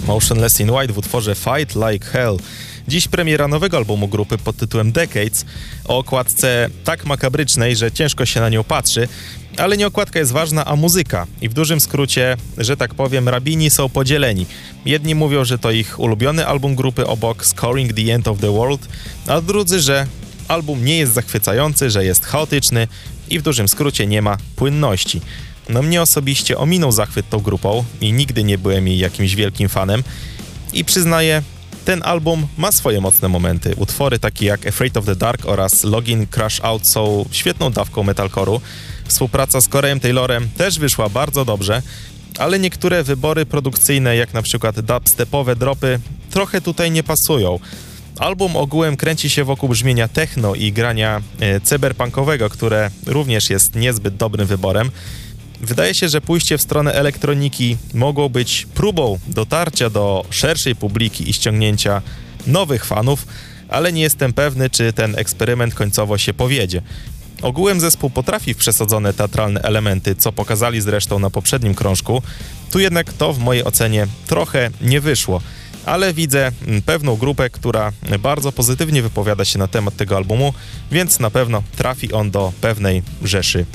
Motionless in White w utworze Fight Like Hell. Dziś premiera nowego albumu grupy pod tytułem Decades, o okładce tak makabrycznej, że ciężko się na nią patrzy, ale nie okładka jest ważna, a muzyka. I w dużym skrócie, że tak powiem, rabini są podzieleni. Jedni mówią, że to ich ulubiony album grupy obok Scoring the End of the World, a drudzy, że album nie jest zachwycający, że jest chaotyczny i w dużym skrócie nie ma płynności. No mnie osobiście ominął zachwyt tą grupą i nigdy nie byłem jej jakimś wielkim fanem i przyznaję, ten album ma swoje mocne momenty. Utwory takie jak Afraid of the Dark oraz Login Crash Out są świetną dawką metalcore'u. Współpraca z Coreyem Taylorem też wyszła bardzo dobrze, ale niektóre wybory produkcyjne, jak na przykład dubstepowe dropy, trochę tutaj nie pasują. Album ogółem kręci się wokół brzmienia techno i grania cyberpunkowego, które również jest niezbyt dobrym wyborem. Wydaje się, że pójście w stronę elektroniki mogło być próbą dotarcia do szerszej publiki i ściągnięcia nowych fanów, ale nie jestem pewny, czy ten eksperyment końcowo się powiedzie. Ogółem zespół potrafi w przesadzone teatralne elementy, co pokazali zresztą na poprzednim krążku. Tu jednak to w mojej ocenie trochę nie wyszło, ale widzę pewną grupę, która bardzo pozytywnie wypowiada się na temat tego albumu, więc na pewno trafi on do pewnej rzeszy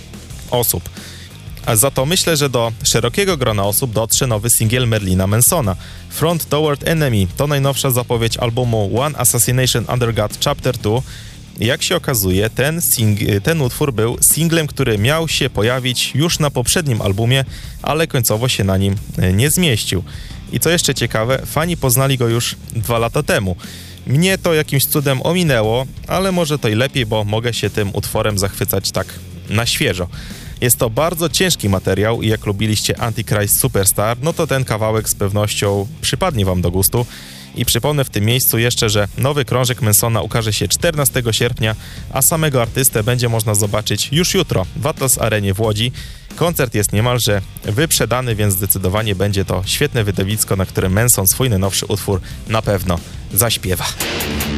osób. A za to myślę, że do szerokiego grona osób dotrze nowy singiel Marilina Mansona. Front Toward Enemy to najnowsza zapowiedź albumu One Assassination Under God Chapter 2. Jak się okazuje, ten utwór był singlem, który miał się pojawić już na poprzednim albumie, ale końcowo się na nim nie zmieścił. I co jeszcze ciekawe, fani poznali go już 2 lata temu. Mnie to jakimś cudem ominęło, ale może to i lepiej, bo mogę się tym utworem zachwycać tak na świeżo. Jest to bardzo ciężki materiał i jak lubiliście Antichrist Superstar, no to ten kawałek z pewnością przypadnie wam do gustu. I przypomnę w tym miejscu jeszcze, że nowy krążek Mansona ukaże się 14 sierpnia, a samego artystę będzie można zobaczyć już jutro w Atlas Arenie w Łodzi. Koncert jest niemalże wyprzedany, więc zdecydowanie będzie to świetne widowisko, na którym Manson swój najnowszy utwór na pewno zaśpiewa.